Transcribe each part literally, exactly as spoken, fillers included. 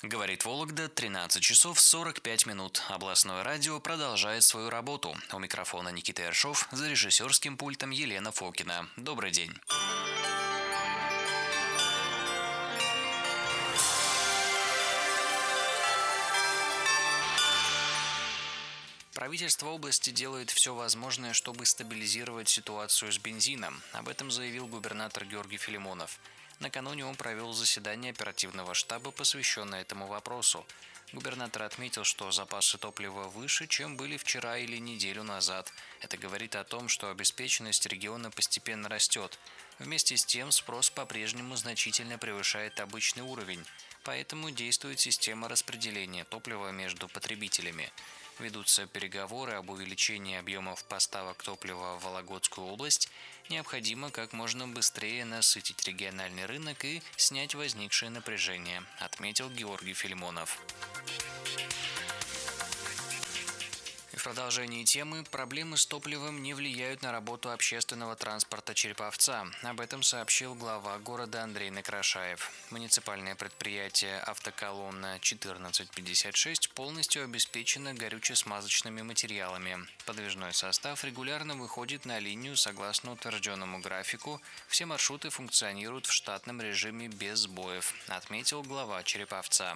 Говорит Вологда, тринадцать часов сорок пять минут. Областное радио продолжает свою работу. У микрофона Никита Ершов, за режиссерским пультом Елена Фокина. Добрый день. Правительство области делает все возможное, чтобы стабилизировать ситуацию с бензином. Об этом заявил губернатор Георгий Филимонов. Накануне он провел заседание оперативного штаба, посвященное этому вопросу. Губернатор отметил, что запасы топлива выше, чем были вчера или неделю назад. Это говорит о том, что обеспеченность региона постепенно растет. Вместе с тем спрос по-прежнему значительно превышает обычный уровень, поэтому действует система распределения топлива между потребителями. Ведутся переговоры об увеличении объемов поставок топлива в Вологодскую область. Необходимо как можно быстрее насытить региональный рынок и снять возникшее напряжение, отметил Георгий Филимонов. В продолжении темы проблемы с топливом не влияют на работу общественного транспорта Череповца. Об этом сообщил глава города Андрей Некрашаев. Муниципальное предприятие «Автоколонна четырнадцать пятьдесят шесть» полностью обеспечено горюче-смазочными материалами. Подвижной состав регулярно выходит на линию согласно утвержденному графику. Все маршруты функционируют в штатном режиме без сбоев, отметил глава Череповца.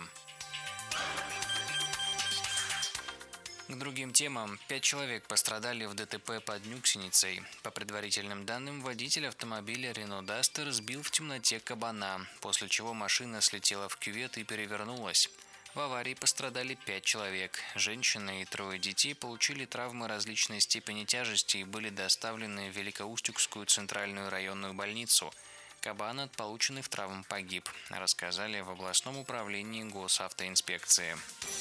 К другим темам. Пять человек пострадали в ДТП под Нюксеницей. По предварительным данным, водитель автомобиля Renault Duster сбил в темноте кабана, после чего машина слетела в кювет и перевернулась. В аварии пострадали пять человек. Женщина и трое детей получили травмы различной степени тяжести и были доставлены в Великоустюгскую центральную районную больницу. Кабан от полученных травм погиб, рассказали в областном управлении госавтоинспекции.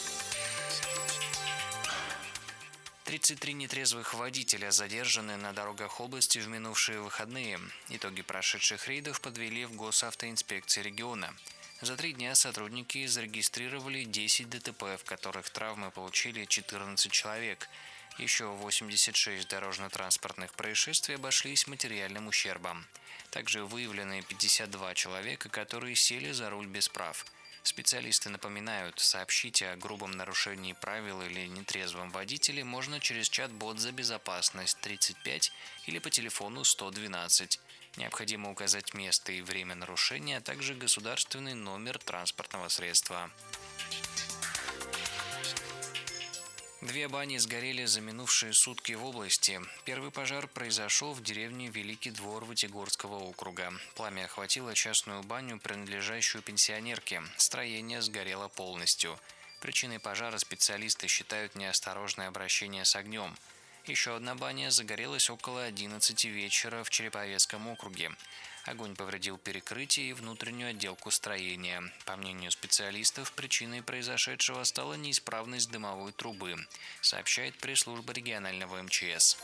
тридцать три нетрезвых водителя задержаны на дорогах области в минувшие выходные. Итоги прошедших рейдов подвели в госавтоинспекции региона. За три дня сотрудники зарегистрировали десять ДТП, в которых травмы получили четырнадцать человек. Еще восемьдесят шесть дорожно-транспортных происшествий обошлись материальным ущербом. Также выявлены пятьдесят два человека, которые сели за руль без прав. Специалисты напоминают, сообщить о грубом нарушении правил или нетрезвом водителе можно через чат-бот «За безопасность» тридцать пять или по телефону сто двенадцать. Необходимо указать место и время нарушения, а также государственный номер транспортного средства. Две бани сгорели за минувшие сутки в области. Первый пожар произошел в деревне Великий Двор Вытегорского округа. Пламя охватило частную баню, принадлежащую пенсионерке. Строение сгорело полностью. Причиной пожара специалисты считают неосторожное обращение с огнем. Еще одна баня загорелась около одиннадцати вечера в Череповецком округе. Огонь повредил перекрытие и внутреннюю отделку строения. По мнению специалистов, причиной произошедшего стала неисправность дымовой трубы, сообщает пресс-служба регионального эм че эс.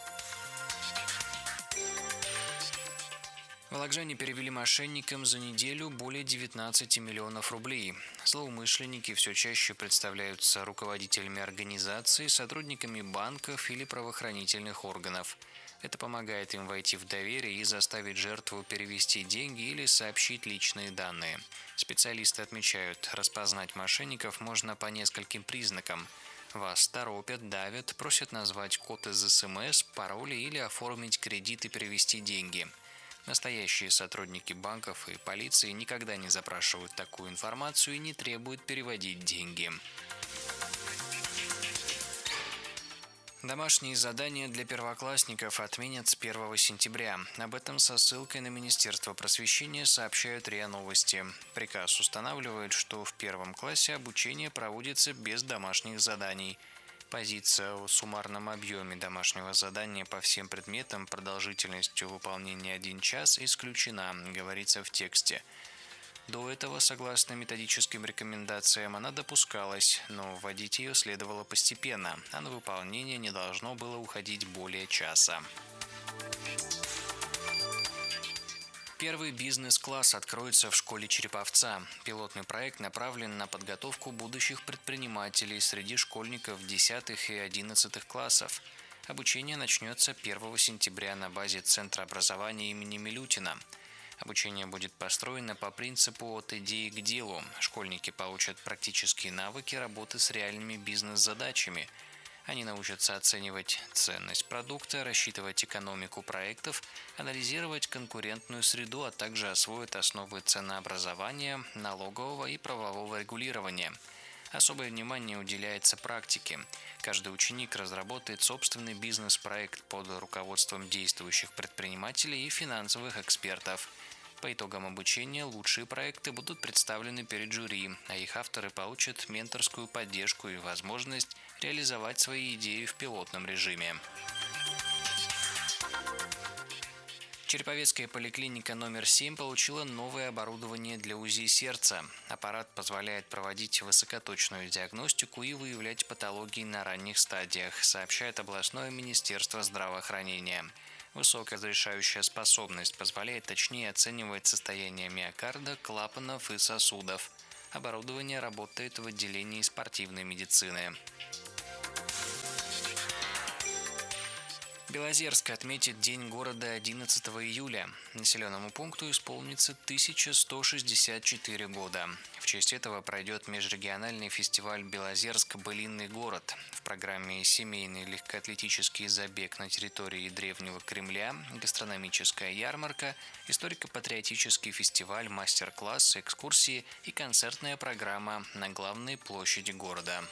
Вологжане перевели мошенникам за неделю более девятнадцати миллионов рублей. Злоумышленники все чаще представляются руководителями организаций, сотрудниками банков или правоохранительных органов. Это помогает им войти в доверие и заставить жертву перевести деньги или сообщить личные данные. Специалисты отмечают, распознать мошенников можно по нескольким признакам. Вас торопят, давят, просят назвать код из эс эм эс, пароли или оформить кредит и перевести деньги. Настоящие сотрудники банков и полиции никогда не запрашивают такую информацию и не требуют переводить деньги. Домашние задания для первоклассников отменят с первого сентября. Об этом со ссылкой на Министерство просвещения сообщают РИА Новости. Приказ устанавливает, что в первом классе обучение проводится без домашних заданий. Позиция о суммарном объеме домашнего задания по всем предметам продолжительностью выполнения один час исключена, говорится в тексте. До этого, согласно методическим рекомендациям, она допускалась, но вводить ее следовало постепенно, а на выполнение не должно было уходить более часа. Первый бизнес-класс откроется в школе Череповца. Пилотный проект направлен на подготовку будущих предпринимателей среди школьников десятых и одиннадцатых классов. Обучение начнется первого сентября на базе Центра образования имени Милютина. Обучение будет построено по принципу «от идеи к делу». Школьники получат практические навыки работы с реальными бизнес-задачами. Они научатся оценивать ценность продукта, рассчитывать экономику проектов, анализировать конкурентную среду, а также освоят основы ценообразования, налогового и правового регулирования. Особое внимание уделяется практике. Каждый ученик разработает собственный бизнес-проект под руководством действующих предпринимателей и финансовых экспертов. По итогам обучения лучшие проекты будут представлены перед жюри, а их авторы получат менторскую поддержку и возможность реализовать свои идеи в пилотном режиме. Череповецкая поликлиника номер семь получила новое оборудование для УЗИ сердца. Аппарат позволяет проводить высокоточную диагностику и выявлять патологии на ранних стадиях, сообщает областное министерство здравоохранения. Высокая разрешающая способность позволяет точнее оценивать состояние миокарда, клапанов и сосудов. Оборудование работает в отделении спортивной медицины. Белозерск отметит День города одиннадцатого июля. Населенному пункту исполнится тысяча сто шестьдесят четыре года. В честь этого пройдет межрегиональный фестиваль «Белозерск. Былинный город». В программе семейный легкоатлетический забег на территории Древнего Кремля, гастрономическая ярмарка, историко-патриотический фестиваль, мастер-класс, экскурсии и концертная программа на главной площади города.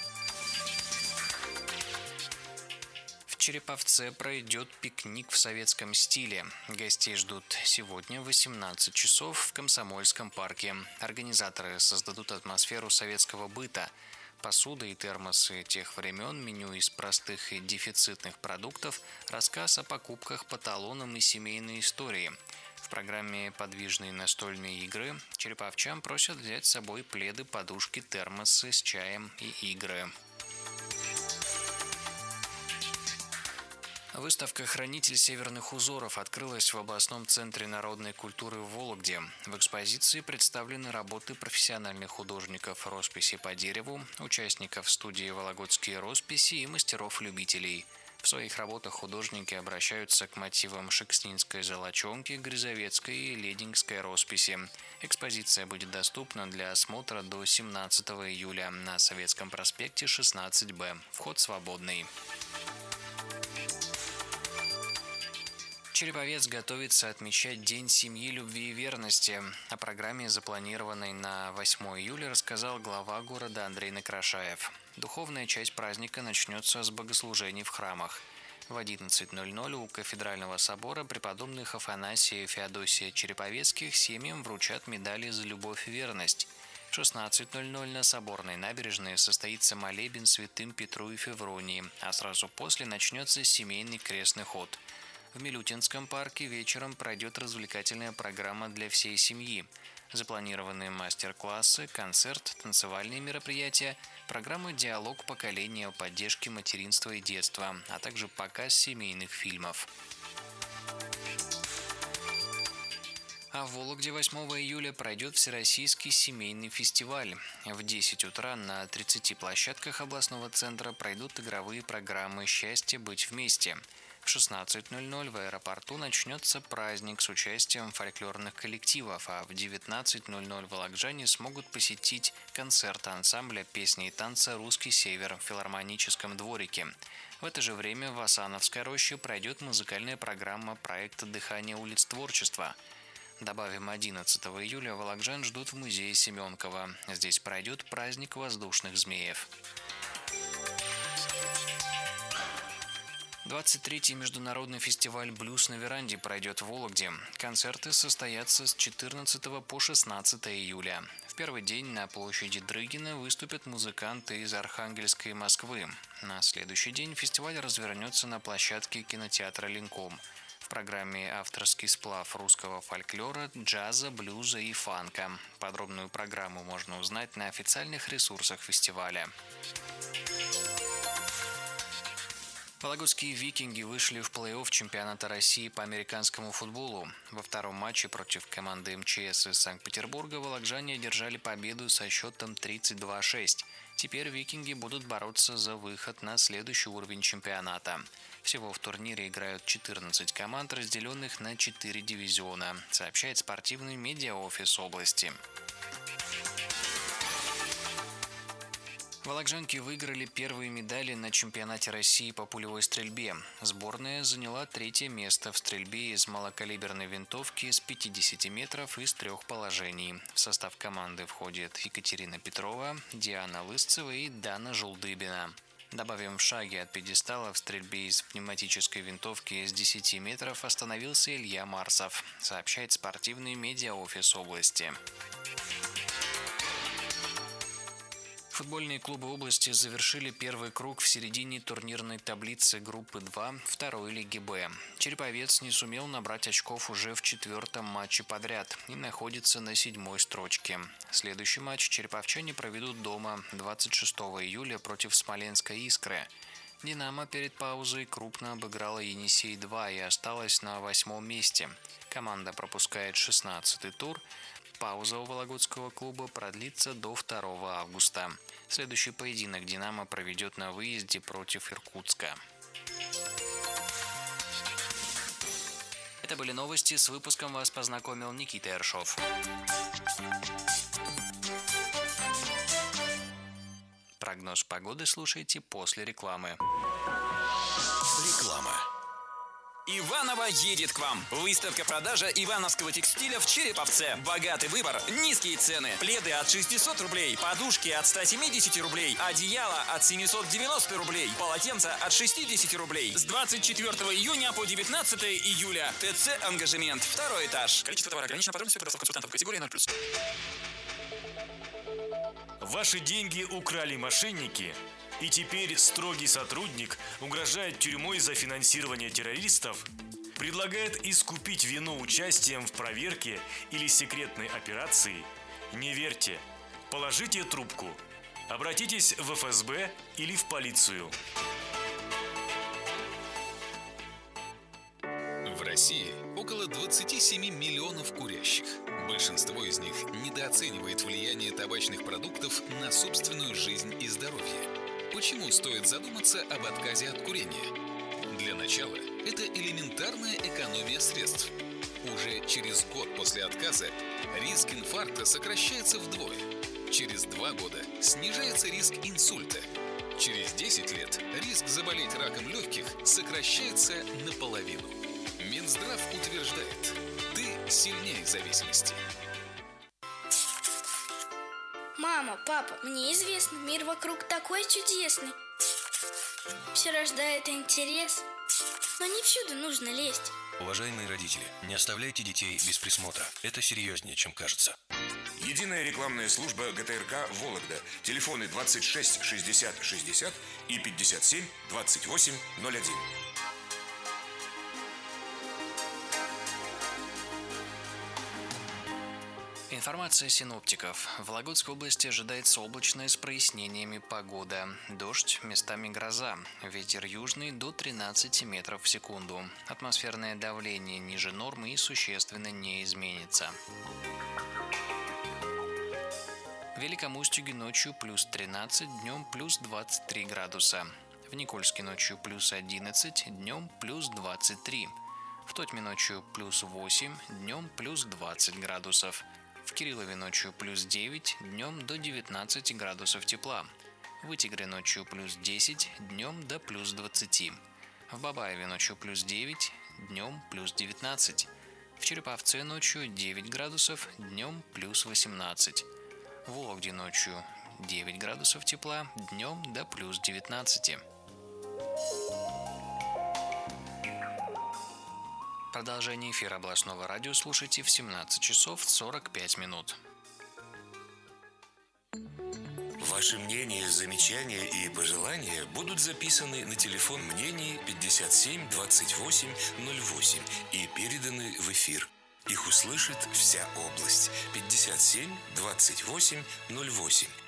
В Череповце пройдет пикник в советском стиле. Гостей ждут сегодня в восемнадцать часов в Комсомольском парке. Организаторы создадут атмосферу советского быта. Посуда и термосы тех времен, меню из простых и дефицитных продуктов, рассказ о покупках по талонам и семейные истории. В программе «Подвижные настольные игры» череповчан просят взять с собой пледы, подушки, термосы с чаем и игры. Выставка «Хранитель северных узоров» открылась в областном центре народной культуры в Вологде. В экспозиции представлены работы профессиональных художников росписи по дереву, участников студии «Вологодские росписи» и мастеров-любителей. В своих работах художники обращаются к мотивам шекснинской золочонки, грязовецкой и ледингской росписи. Экспозиция будет доступна для осмотра до семнадцатого июля на Советском проспекте шестнадцать Б. Вход свободный. Череповец готовится отмечать День семьи, любви и верности. О программе, запланированной на восьмое июля, рассказал глава города Андрей Некрашаев. Духовная часть праздника начнется с богослужений в храмах. В одиннадцать ноль ноль у кафедрального собора преподобных Афанасия и Феодосия Череповецких семьям вручат медали за любовь и верность. В шестнадцать ноль ноль на Соборной набережной состоится молебен святым Петру и Февронии, а сразу после начнется семейный крестный ход. В Милютинском парке вечером пройдет развлекательная программа для всей семьи. Запланированы мастер-классы, концерт, танцевальные мероприятия, программа «Диалог поколения» о поддержке материнства и детства, а также показ семейных фильмов. А в Вологде восьмого июля пройдет Всероссийский семейный фестиваль. В десять утра на тридцати площадках областного центра пройдут игровые программы «Счастье быть вместе». В шестнадцать ноль ноль в аэропорту начнется праздник с участием фольклорных коллективов, а в девятнадцать ноль ноль волокжане смогут посетить концерт ансамбля песни и танца «Русский север» в филармоническом дворике. В это же время в Асановской роще пройдет музыкальная программа проекта «Дыхание улиц творчества». Добавим, одиннадцатого июля волокжан ждут в музее Семенкова. Здесь пройдет праздник воздушных змеев. двадцать третий международный фестиваль «Блюз на веранде» пройдет в Вологде. Концерты состоятся с четырнадцатого по шестнадцатое июля. В первый день на площади Дрыгина выступят музыканты из Архангельска и Москвы. На следующий день фестиваль развернется на площадке кинотеатра «Линком». В программе авторский сплав русского фольклора, джаза, блюза и фанка. Подробную программу можно узнать на официальных ресурсах фестиваля. Вологодские «Викинги» вышли в плей-офф чемпионата России по американскому футболу. Во втором матче против команды эм че эс из Санкт-Петербурга вологжане одержали победу со счетом тридцать два шесть. Теперь «Викинги» будут бороться за выход на следующий уровень чемпионата. Всего в турнире играют четырнадцать команд, разделенных на четыре дивизиона, сообщает спортивный медиаофис области. Вологжанки выиграли первые медали на чемпионате России по пулевой стрельбе. Сборная заняла третье место в стрельбе из малокалиберной винтовки с пятидесяти метров из трех положений. В состав команды входят Екатерина Петрова, Диана Лысцева и Дана Жулдыбина. Добавим, в шаге от пьедестала в стрельбе из пневматической винтовки с десяти метров остановился Илья Марсов, сообщает спортивный медиаофис области. Футбольные клубы области завершили первый круг в середине турнирной таблицы группы два второй лиги Б. Череповец не сумел набрать очков уже в четвертом матче подряд и находится на седьмой строчке. Следующий матч череповчане проведут дома двадцать шестого июля против Смоленской «Искры». «Динамо» перед паузой крупно обыграла «Енисей-два» и осталась на восьмом месте. Команда пропускает шестнадцатый тур. Пауза у вологодского клуба продлится до второго августа. Следующий поединок «Динамо» проведет на выезде против Иркутска. Это были новости. С выпуском вас познакомил Никита Ершов. Прогноз погоды слушайте после рекламы. Реклама. Иваново едет к вам. Выставка-продажа ивановского текстиля в Череповце. Богатый выбор, низкие цены. Пледы от шестисот рублей, подушки от ста семидесяти рублей, одеяло от семисот девяноста рублей, полотенца от шестидесяти рублей. С двадцать четвёртого июня по девятнадцатое июля. ТЦ «Ангажемент», второй этаж. Количество товара ограничено, подробности по консультантов категории ноль плюс. Ваши деньги украли мошенники, и теперь строгий сотрудник угрожает тюрьмой за финансирование террористов, предлагает искупить вину участием в проверке или секретной операции? Не верьте. Положите трубку. Обратитесь в эф эс бэ или в полицию. В России около двадцати семи миллионов курящих. Большинство из них недооценивает влияние табачных продуктов на собственную жизнь и здоровье. Почему стоит задуматься об отказе от курения? Для начала, это элементарная экономия средств. Уже через год после отказа риск инфаркта сокращается вдвое. Через два года снижается риск инсульта. Через десять лет риск заболеть раком легких сокращается наполовину. Минздрав утверждает, ты сильнее зависимости. Мама, папа, мне известно, мир вокруг такой чудесный. Все рождает интерес, но не всюду нужно лезть. Уважаемые родители, не оставляйте детей без присмотра. Это серьезнее, чем кажется. Единая рекламная служба гэ тэ эр ка «Вологда». Телефоны двадцать шесть шестьдесят шестьдесят и пятьдесят семь двадцать восемь ноль один. Информация синоптиков. В Вологодской области ожидается облачная с прояснениями погода. Дождь, местами гроза. Ветер южный до тринадцати метров в секунду. Атмосферное давление ниже нормы и существенно не изменится. В Великом Устюге ночью плюс тринадцать, днем плюс двадцать три градуса. В Никольске ночью плюс одиннадцать, днем плюс двадцать три. В Тотьме ночью плюс восемь, днем плюс двадцать градусов. В Кириллове ночью плюс девять, днем до девятнадцати градусов тепла. В Вытегре ночью плюс десять, днем до плюс двадцати. В Бабаеве ночью плюс девять, днем плюс девятнадцать. В Череповце ночью девять градусов, днем плюс восемнадцать. В Вологде ночью девять градусов тепла, днем до плюс девятнадцати. Продолжение эфира областного радио слушайте в семнадцать часов сорок пять минут. Ваши мнения, замечания и пожелания будут записаны на телефон мнений пятьдесят семь двадцать восемь ноль восемь и переданы в эфир. Их услышит вся область. пятьдесят семь двадцать восемь ноль восемь.